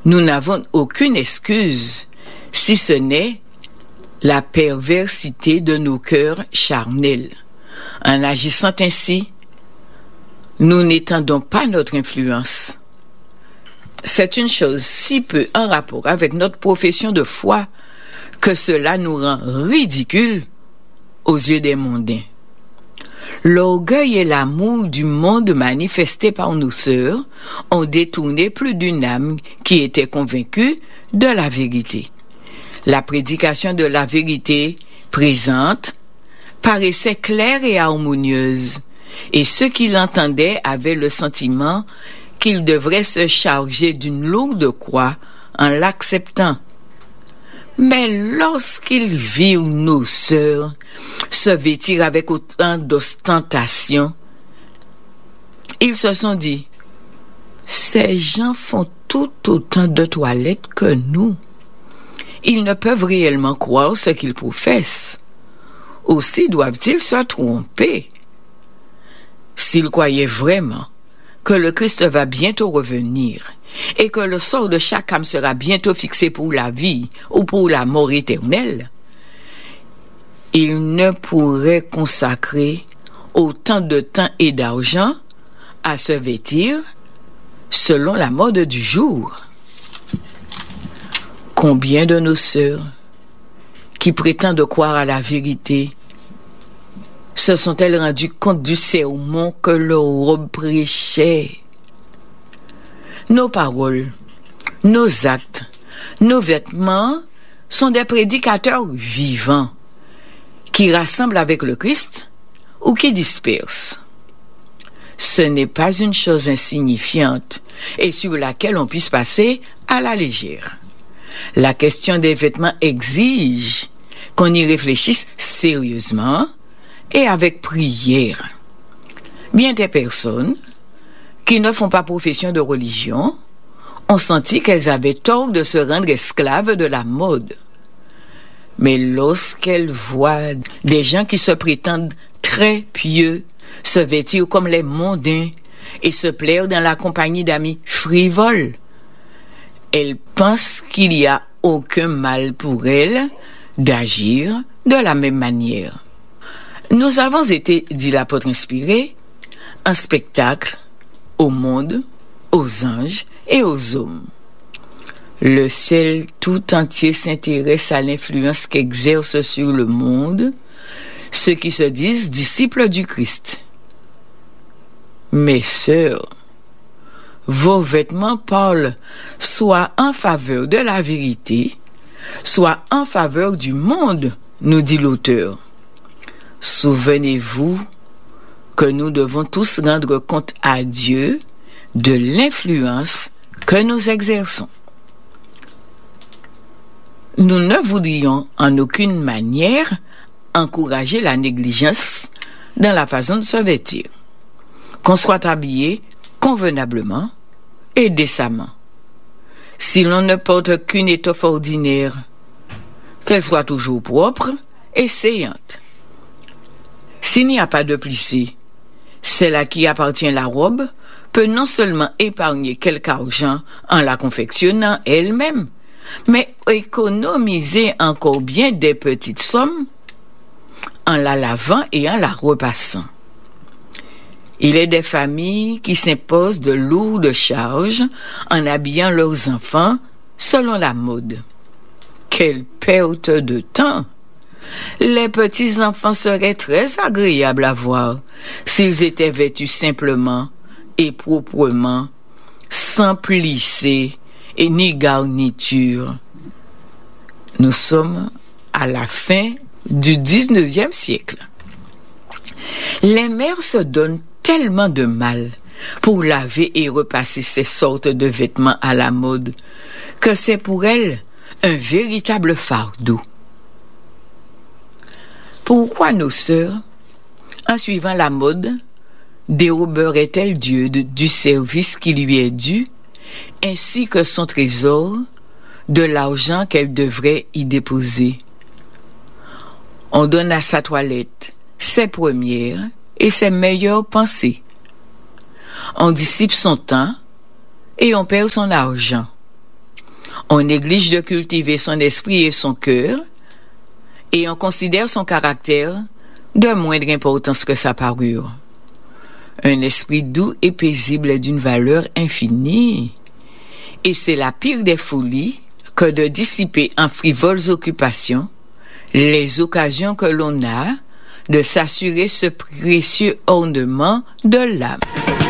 Nous n'avons aucune excuse, si ce n'est la perversité de nos cœurs charnels. En agissant ainsi, nous n'étendons pas notre influence. C'est une chose si peu en rapport avec notre profession de foi que cela nous rend ridicules aux yeux des mondains. L'orgueil et l'amour du monde manifestés par nos sœurs ont détourné plus d'une âme qui était convaincue de la vérité. La prédication de la vérité présente paraissait claire et harmonieuse, et ceux qui l'entendaient avaient le sentiment qu'ils devraient se charger d'une lourde croix en l'acceptant. Mais lorsqu'ils virent nos sœurs se vêtir avec autant d'ostentation, ils se sont dit, ces gens font tout autant de toilettes que nous. Ils ne peuvent réellement croire ce qu'ils professent. Aussi doivent-ils se tromper. S'ils croyaient vraiment que le Christ va bientôt revenir et que le sort de chaque âme sera bientôt fixé pour la vie ou pour la mort éternelle, ils ne pourraient consacrer autant de temps et d'argent à se vêtir selon la mode du jour. Combien de nos sœurs qui prétendent croire à la vérité se sont-elles rendues compte du sermon que leur robe prêchait? Nos paroles, nos actes, nos vêtements sont des prédicateurs vivants qui rassemblent avec le Christ ou qui dispersent. Ce n'est pas une chose insignifiante et sur laquelle on puisse passer à la légère. La question des vêtements exige qu'on y réfléchisse sérieusement et avec prière. Bien des personnes qui ne font pas profession de religion ont senti qu'elles avaient tort de se rendre esclaves de la mode. Mais lorsqu'elles voient des gens qui se prétendent très pieux se vêtir comme les mondains et se plaire dans la compagnie d'amis frivoles, elles pensent qu'il n'y a aucun mal pour elles d'agir de la même manière. Nous avons été, dit l'apôtre inspiré, un spectacle au monde, aux anges et aux hommes. Le ciel tout entier s'intéresse à l'influence qu'exercent sur le monde ceux qui se disent disciples du Christ. Mes sœurs, vos vêtements parlent soit en faveur de la vérité, soit en faveur du monde, nous dit l'auteur. Souvenez-vous que nous devons tous rendre compte à Dieu de l'influence que nous exerçons. Nous ne voudrions en aucune manière encourager la négligence dans la façon de se vêtir. Qu'on soit habillé convenablement et décemment. Si l'on ne porte qu'une étoffe ordinaire, qu'elle soit toujours propre et saillante. S'il n'y a pas de plissé, celle à qui appartient la robe peut non seulement épargner quelque argent en la confectionnant elle-même, mais économiser encore bien des petites sommes en la lavant et en la repassant. Il est des familles qui s'imposent de lourdes charges en habillant leurs enfants selon la mode. Quelle perte de temps! Les petits-enfants seraient très agréables à voir s'ils étaient vêtus simplement et proprement, sans plisser et ni garniture. Nous sommes à la fin du 19e siècle. Les mères se donnent tellement de mal pour laver et repasser ces sortes de vêtements à la mode que c'est pour elles un véritable fardeau. Pourquoi nos sœurs, en suivant la mode, déroberaient-elles Dieu du service qui lui est dû, ainsi que son trésor, de l'argent qu'elles devraient y déposer? On donne à sa toilette ses premières et ses meilleures pensées. On dissipe son temps et on perd son argent. On néglige de cultiver son esprit et son cœur, et on considère son caractère de moindre importance que sa parure. Un esprit doux et paisible est d'une valeur infinie, et c'est la pire des folies que de dissiper en frivoles occupations les occasions que l'on a de s'assurer ce précieux ornement de l'âme.